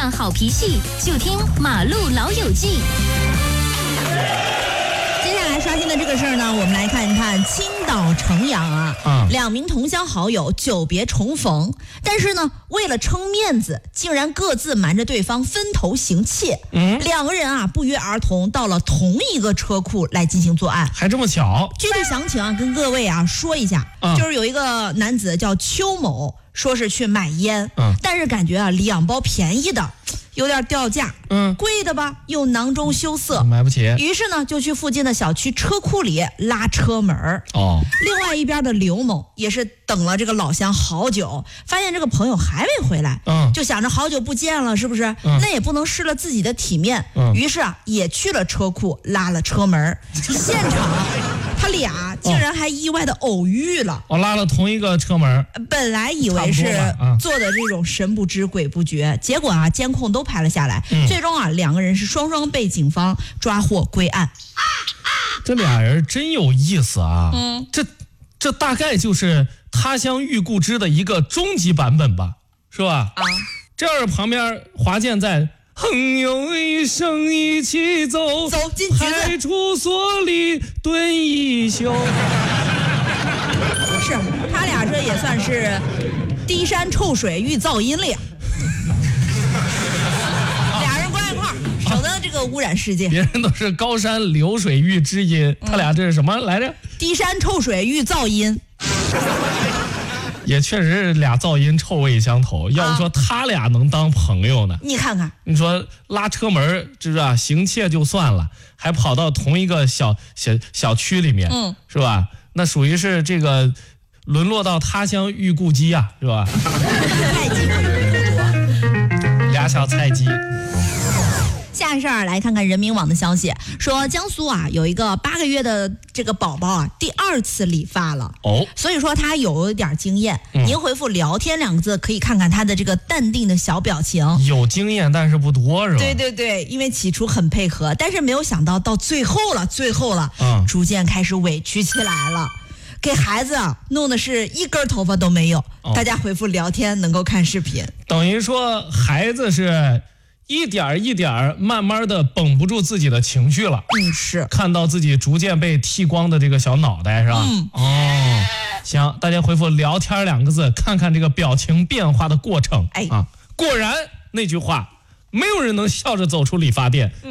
上好脾气，就听马路老友记。 接下来刷新的这个事儿呢，我们来看一看青岛城阳啊，两名同乡好友久别重逢，但是呢，为了撑面子，竟然各自瞒着对方分头行窃。两个人啊不约而同到了同一个车库来进行作案， 还这么巧。 具体详情啊，跟各位啊说一下，就是有一个男子叫邱某，说是去买烟，但是感觉啊2包便宜的有点掉价，贵的吧又囊中羞涩， 买不起， 于是呢就去附近的小区车库里拉车门。另外一边的刘某也是等了这个老乡好久，发现这个朋友还没回来，就想着好久不见了，是不是？那也不能失了自己的体面，于是啊也去了车库拉了车门，现场他俩竟然还意外的偶遇了。 拉了同一个车门， 本来以为是做的这种神不知鬼不觉，结果啊监控都拍了下来，最终啊两个人是双双被警方抓获归案。 这俩人真有意思啊！这大概就是他乡遇故知的一个终极版本吧，是吧？这儿旁边华健在朋友一生一起走进局子， 派出所里蹲一宿。 是他俩这也算是低山臭水遇噪音了呀。俩人关一块儿，省得这个污染世界。 别人都是高山流水遇知音，他俩这是什么来着？ 低山臭水遇噪音。 也确实是俩噪音臭味相投，要不说他俩能当朋友呢？ 你看看， 你说拉车门，是吧？行窃就算了，还跑到同一个小区里面，是吧？那属于是这个沦落到他乡遇故鸡啊，是吧？ 菜鸡会捕捉， 俩小菜鸡。 下事儿来看看人民网的消息，说江苏啊有一个8个月的这个宝宝啊第2次理发了，所以说他有点经验。您回复聊天2个字，可以看看他的这个淡定的小表情。 有经验但是不多，是吧？ 对，因为起初很配合，但是没有想到到最后了，逐渐开始委屈起来了。给孩子啊弄的是一根头发都没有。大家回复聊天能够看视频， 等于说孩子是一点一点慢慢的绷不住自己的情绪了。 是看到自己逐渐被剃光的这个小脑袋，是吧？行，大家回复聊天2个字，看看这个表情变化的过程。果然那句话，没有人能笑着走出理发店。